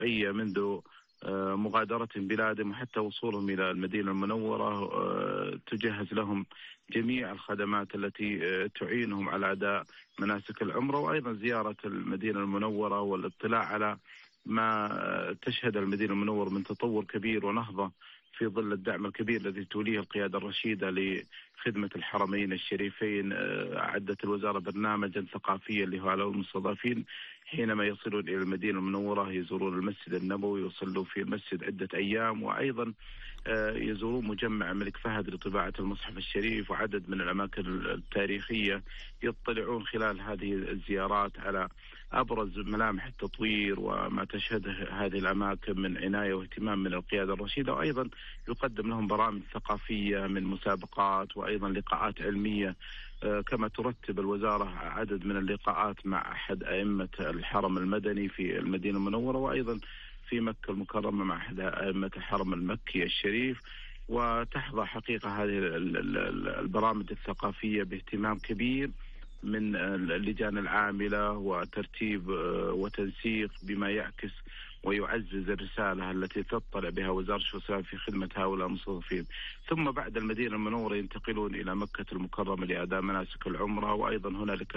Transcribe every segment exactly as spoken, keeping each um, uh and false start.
منذ مغادرتهم بلادهم وحتى وصولهم إلى المدينة المنورة، تجهز لهم جميع الخدمات التي تعينهم على أداء مناسك العمرة، وأيضا زيارة المدينة المنورة والاطلاع على ما تشهد المدينة المنورة من تطور كبير ونهضة في ظل الدعم الكبير الذي توليه القيادة الرشيدة لخدمة الحرمين الشريفين. أعدت الوزارة برنامجا ثقافيا لهؤلاء المستضافين حينما يصلون إلى المدينة المنورة، يزورون المسجد النبوي ويصلوا في المسجد عدة أيام، وأيضا يزورون مجمع الملك فهد لطباعة المصحف الشريف وعدد من الأماكن التاريخية. يطلعون خلال هذه الزيارات على أبرز ملامح التطوير وما تشهده هذه الأماكن من عناية واهتمام من القيادة الرشيدة، وأيضا يقدم لهم برامج ثقافية من مسابقات وأيضا لقاءات علمية، كما ترتب الوزارة عدد من اللقاءات مع أحد أئمة الحرم المدني في المدينة المنورة، وأيضا في مكة المكرمة مع أحد أئمة الحرم المكي الشريف. وتحظى حقيقة هذه البرامج الثقافية باهتمام كبير من اللجان العاملة وترتيب وتنسيق بما يعكس ويعزز الرسالة التي تطلع بها وزارة الشؤون في خدمة هؤلاء المستضيفين. ثم بعد المدينة المنورة ينتقلون إلى مكة المكرمة لأداء مناسك العمرة، وأيضا هنالك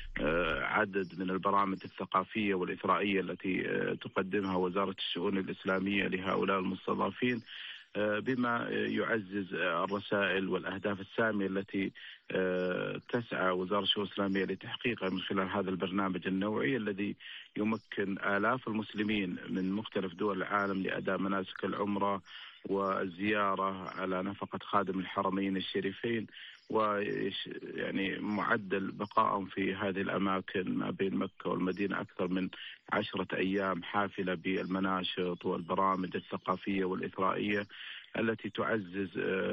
عدد من البرامج الثقافية والإثرائية التي تقدمها وزارة الشؤون الإسلامية لهؤلاء المستضافين، بما يعزز الرسائل والأهداف السامية التي تسعى وزارة الشؤون الإسلامية لتحقيقها من خلال هذا البرنامج النوعي الذي يمكن آلاف المسلمين من مختلف دول العالم لأداء مناسك العمرة والزيارة على نفقة خادم الحرمين الشريفين، ويعني معدل بقائهم في هذه الأماكن ما بين مكة والمدينة أكثر من عشرة أيام حافلة بالمناشط والبرامج الثقافية والإثرائية التي تعزز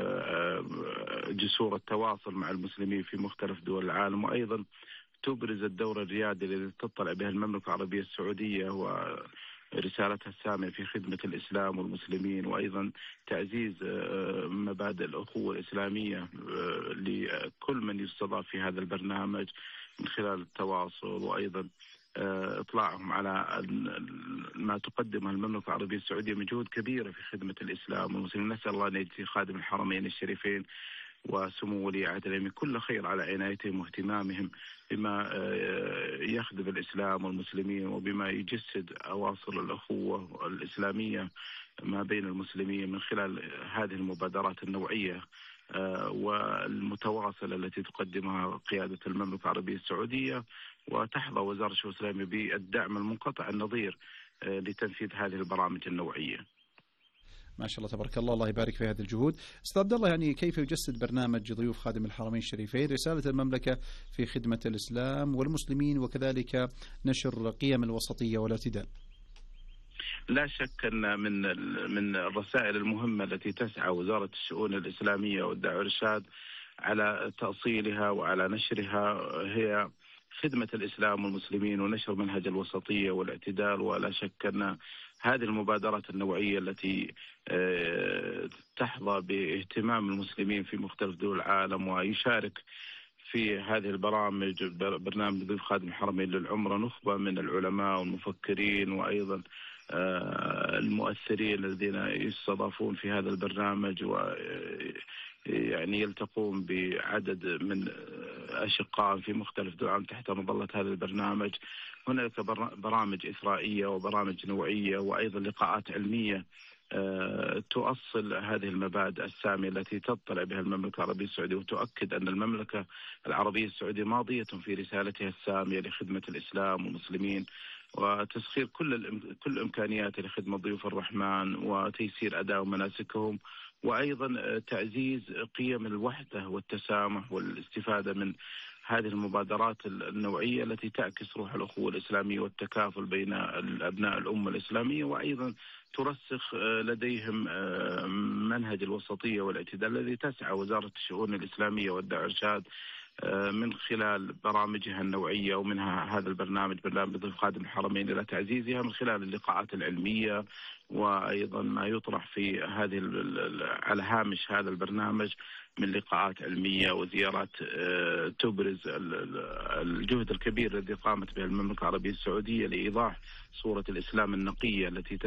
جسور التواصل مع المسلمين في مختلف دول العالم، وأيضا تبرز الدور الريادي الذي تطلع به المملكة العربية السعودية ورسالتها السامية في خدمة الإسلام والمسلمين، وأيضا تعزيز مبادئ الأخوة الإسلامية لكل من يستضاف في هذا البرنامج من خلال التواصل، وأيضا إطلاعهم على ما تقدمه المملكة العربية السعودية من جهود كبيرة في خدمة الإسلام والمسلمين. نسأل الله أن يجزي خادم الحرمين الشريفين وسمو ولي عهد الأمير كل خير على عنايتهم واهتمامهم بما يخدم الإسلام والمسلمين وبما يجسد أواصر الأخوة الإسلامية ما بين المسلمين من خلال هذه المبادرات النوعية والمتواصلة التي تقدمها قيادة المملكة العربية السعودية. وتحظى وزارة الشؤون الإسلامية بالدعم المنقطع النظير لتنفيذ هذه البرامج النوعية. ما شاء الله تبارك الله، الله يبارك في هذه الجهود. أستاذ عبد الله، يعني كيف يجسد برنامج ضيوف خادم الحرمين الشريفين رسالة المملكة في خدمة الإسلام والمسلمين وكذلك نشر قيم الوسطية والاعتدال؟ لا شك أن من من الرسائل المهمة التي تسعى وزارة الشؤون الإسلامية والدعوة والإرشاد على تأصيلها وعلى نشرها هي خدمة الإسلام والمسلمين ونشر منهج الوسطية والاعتدال. ولا شك أن هذه المبادرات النوعية التي تحظى باهتمام المسلمين في مختلف دول العالم ويشارك في هذه البرامج برنامج ضيوف خادم الحرمين للعمرة نخبة من العلماء والمفكرين وأيضا المؤثرين الذين يستضافون في هذا البرنامج، و يعني يلتقون بعدد من أشقاء في مختلف دول العالم تحت مظلة هذا البرنامج. هناك برامج إثرائية وبرامج نوعية وأيضا لقاءات علمية تؤصل هذه المبادئ السامية التي تطلع بها المملكة العربية السعودية وتؤكد أن المملكة العربية السعودية ماضية في رسالتها السامية لخدمة الإسلام والمسلمين وتسخير كل كل الإمكانيات لخدمة ضيوف الرحمن وتيسير أداء مناسكهم، وأيضا تعزيز قيم الوحدة والتسامح والاستفادة من هذه المبادرات النوعية التي تعكس روح الأخوة الإسلامية والتكافل بين أبناء الأمة الإسلامية، وأيضا ترسخ لديهم منهج الوسطية والاعتدال الذي تسعى وزارة الشؤون الإسلامية والدعوة والإرشاد من خلال برامجها النوعية، ومنها هذا البرنامج برنامج ضيوف خادم الحرمين، إلى تعزيزها من خلال اللقاءات العلمية، وأيضا ما يطرح في هذه على هامش هذا البرنامج من لقاءات علمية وزيارات تبرز الجهد الكبير الذي قامت به المملكة العربية السعودية لإيضاح صورة الإسلام النقية التي